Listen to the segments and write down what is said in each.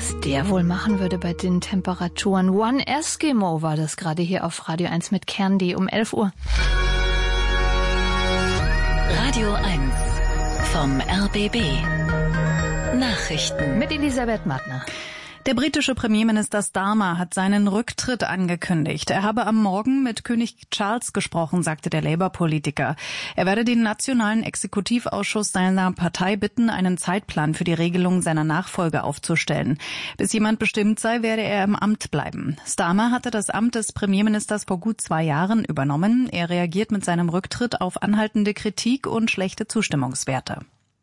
Was der wohl machen würde bei den Temperaturen. One Eskimo war das gerade hier auf Radio 1 mit Candy um 11 Uhr. Radio 1 vom RBB. Nachrichten Mit Elisabeth Mattner. Der britische Premierminister Starmer hat seinen Rücktritt angekündigt. Er habe am Morgen mit König Charles gesprochen, sagte der Labour-Politiker. Er werde den Nationalen Exekutivausschuss seiner Partei bitten, einen Zeitplan für die Regelung seiner Nachfolge aufzustellen. Bis jemand bestimmt sei, werde er im Amt bleiben. Starmer hatte das Amt des Premierministers vor gut 2 Jahren übernommen. Er reagiert mit seinem Rücktritt auf anhaltende Kritik und schlechte Zustimmungswerte.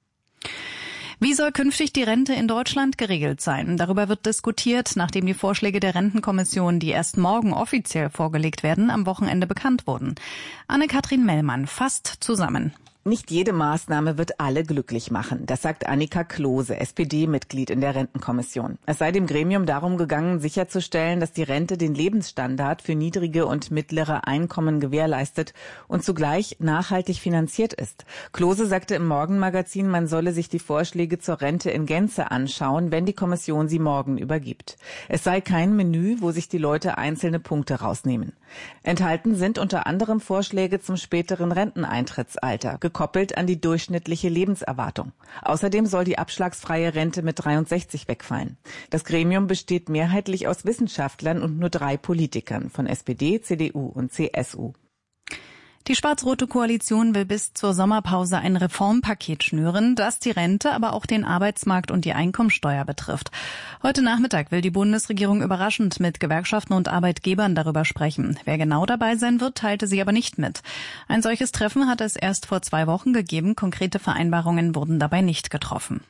Wie soll künftig die Rente in Deutschland geregelt sein? Darüber wird diskutiert, nachdem die Vorschläge der Rentenkommission, die erst morgen offiziell vorgelegt werden, am Wochenende bekannt wurden. Anne-Kathrin Mellmann fasst zusammen. Nicht jede Maßnahme wird alle glücklich machen. Das sagt Annika Klose, SPD-Mitglied in der Rentenkommission. Es sei dem Gremium darum gegangen, sicherzustellen, dass die Rente den Lebensstandard für niedrige und mittlere Einkommen gewährleistet und zugleich nachhaltig finanziert ist. Klose sagte im Morgenmagazin, man solle sich die Vorschläge zur Rente in Gänze anschauen, wenn die Kommission sie morgen übergibt. Es sei kein Menü, wo sich die Leute einzelne Punkte rausnehmen. Enthalten sind unter anderem Vorschläge zum späteren Renteneintrittsalter, gekoppelt an die durchschnittliche Lebenserwartung. Außerdem soll die abschlagsfreie Rente mit 63 wegfallen. Das Gremium besteht mehrheitlich aus Wissenschaftlern und nur 3 Politikern von SPD, CDU und CSU. Die schwarz-rote Koalition will bis zur Sommerpause ein Reformpaket schnüren, das die Rente, aber auch den Arbeitsmarkt und die Einkommensteuer betrifft. Heute Nachmittag will die Bundesregierung überraschend mit Gewerkschaften und Arbeitgebern darüber sprechen. Wer genau dabei sein wird, teilte sie aber nicht mit. Ein solches Treffen hat es erst vor 2 Wochen gegeben. Konkrete Vereinbarungen wurden dabei nicht getroffen.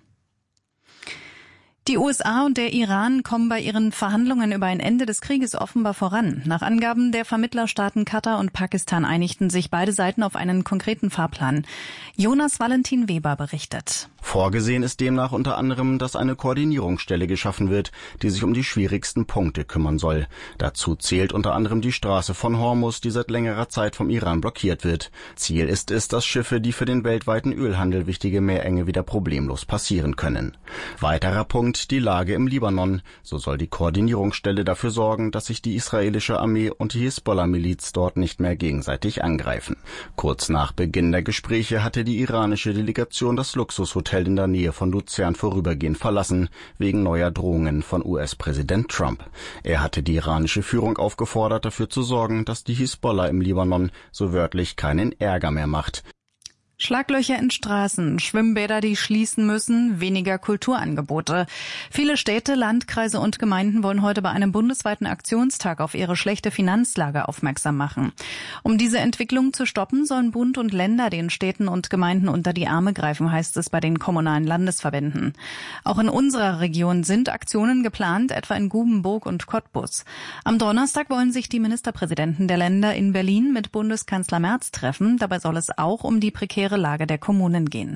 Die USA und der Iran kommen bei ihren Verhandlungen über ein Ende des Krieges offenbar voran. Nach Angaben der Vermittlerstaaten Katar und Pakistan einigten sich beide Seiten auf einen konkreten Fahrplan. Jonas Valentin Weber berichtet. Vorgesehen ist demnach unter anderem, dass eine Koordinierungsstelle geschaffen wird, die sich um die schwierigsten Punkte kümmern soll. Dazu zählt unter anderem die Straße von Hormuz, die seit längerer Zeit vom Iran blockiert wird. Ziel ist es, dass Schiffe, die für den weltweiten Ölhandel wichtige Meerenge wieder problemlos passieren können. Weiterer Punkt: die Lage im Libanon. So soll die Koordinierungsstelle dafür sorgen, dass sich die israelische Armee und die Hisbollah-Miliz dort nicht mehr gegenseitig angreifen. Kurz nach Beginn der Gespräche hatte die iranische Delegation das Luxushotel in der Nähe von Luzern vorübergehend verlassen, wegen neuer Drohungen von US-Präsident Trump. Er hatte die iranische Führung aufgefordert, dafür zu sorgen, dass die Hisbollah im Libanon so wörtlich keinen Ärger mehr macht. Schlaglöcher in Straßen, Schwimmbäder, die schließen müssen, weniger Kulturangebote. Viele Städte, Landkreise und Gemeinden wollen heute bei einem bundesweiten Aktionstag auf ihre schlechte Finanzlage aufmerksam machen. Um diese Entwicklung zu stoppen, sollen Bund und Länder den Städten und Gemeinden unter die Arme greifen, heißt es bei den kommunalen Landesverbänden. Auch in unserer Region sind Aktionen geplant, etwa in Gubenburg und Cottbus. Am Donnerstag wollen sich die Ministerpräsidenten der Länder in Berlin mit Bundeskanzler Merz treffen. Dabei soll es auch um die prekäre Lage der Kommunen gehen.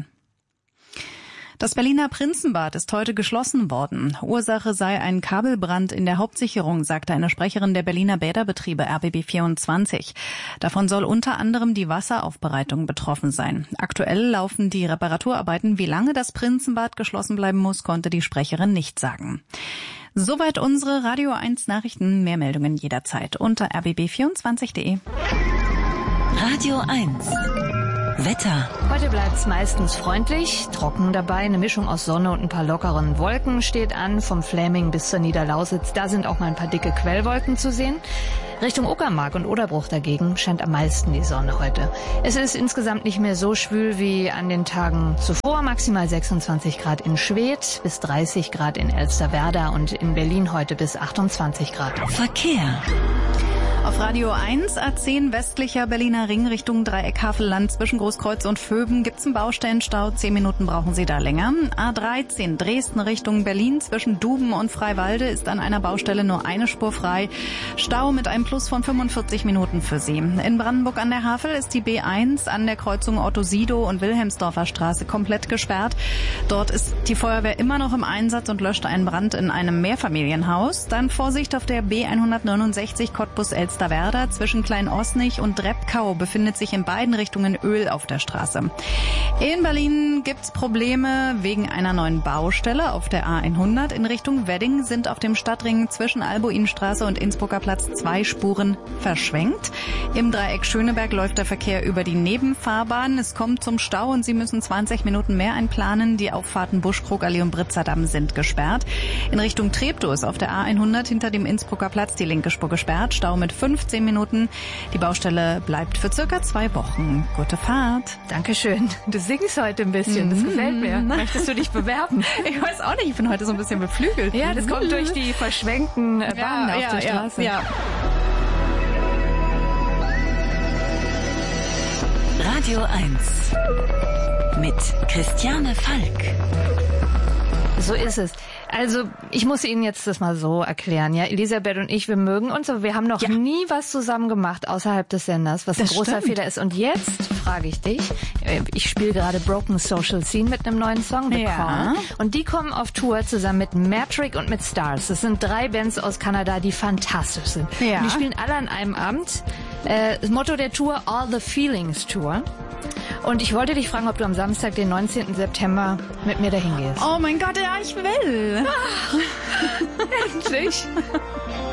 Das Berliner Prinzenbad ist heute geschlossen worden. Ursache sei ein Kabelbrand in der Hauptsicherung, sagte eine Sprecherin der Berliner Bäderbetriebe RBB24. Davon soll unter anderem die Wasseraufbereitung betroffen sein. Aktuell laufen die Reparaturarbeiten. Wie lange das Prinzenbad geschlossen bleiben muss, konnte die Sprecherin nicht sagen. Soweit unsere Radio 1 Nachrichten. Mehr Meldungen jederzeit unter rbb24.de. Radio 1 Wetter. Heute bleibt's meistens freundlich, trocken dabei. Eine Mischung aus Sonne und ein paar lockeren Wolken steht an, vom Fläming bis zur Niederlausitz. Da sind auch mal ein paar dicke Quellwolken zu sehen. Richtung Uckermark und Oderbruch dagegen scheint am meisten die Sonne heute. Es ist insgesamt nicht mehr so schwül wie an den Tagen zuvor. Maximal 26 Grad in Schwedt, bis 30 Grad in Elsterwerda und in Berlin heute bis 28 Grad. Verkehr. Auf Radio 1, A10 westlicher Berliner Ring Richtung Dreieck Havelland zwischen Großkreuz und Vöben gibt's einen Baustellenstau. 10 Minuten brauchen Sie da länger. A13 Dresden Richtung Berlin zwischen Duben und Freiwalde ist an einer Baustelle nur eine Spur frei. Stau mit einem Plus von 45 Minuten für Sie. In Brandenburg an der Havel ist die B1 an der Kreuzung Otto-Sido und Wilhelmsdorfer Straße komplett gesperrt. Dort ist die Feuerwehr immer noch im Einsatz und löscht einen Brand in einem Mehrfamilienhaus. Dann Vorsicht auf der B169 Cottbus-Elster Elsterwerda. Zwischen Klein-Osnich und Drebkau befindet sich in beiden Richtungen Öl auf der Straße. In Berlin gibt's Probleme wegen einer neuen Baustelle auf der A100. In Richtung Wedding sind auf dem Stadtring zwischen Albuinstraße und Innsbrucker Platz 2 Spuren verschwenkt. Im Dreieck Schöneberg läuft der Verkehr über die Nebenfahrbahn. Es kommt zum Stau und Sie müssen 20 Minuten mehr einplanen. Die Auffahrten Buschkrugallee und Britzerdamm sind gesperrt. In Richtung Treptow ist auf der A100 hinter dem Innsbrucker Platz die linke Spur gesperrt. Stau mit 15 Minuten. Die Baustelle bleibt für circa 2 Wochen. Gute Fahrt. Dankeschön. Du singst heute ein bisschen. Das gefällt mir. Möchtest du dich bewerben? Ich weiß auch nicht. Ich bin heute so ein bisschen beflügelt. Ja, das kommt durch die verschwenkten Bahnen auf der Straße. Ja. Radio 1 mit Christiane Falk. So ist es. Also, ich muss Ihnen jetzt das mal so erklären, ja. Elisabeth und ich, wir mögen uns, aber wir haben noch nie was zusammen gemacht außerhalb des Senders, was ein großer Fehler ist. Und jetzt frage ich dich, ich spiele gerade Broken Social Scene mit einem neuen Song, The Call. Und die kommen auf Tour zusammen mit Metric und mit Stars. Das sind 3 Bands aus Kanada, die fantastisch sind. Ja. Und die spielen alle an einem Abend. Das Motto der Tour, All the Feelings Tour. Und ich wollte dich fragen, ob du am Samstag, den 19. September, mit mir dahin gehst. Oh mein Gott, ja, ich will. Endlich.